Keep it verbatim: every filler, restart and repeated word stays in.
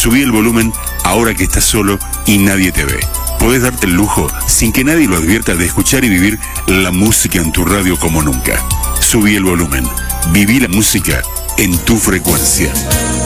Subí el volumen ahora que estás solo y nadie te ve. Podés darte el lujo, sin que nadie lo advierta, de escuchar y vivir la música en tu radio como nunca. Subí el volumen. Viví la música en tu frecuencia.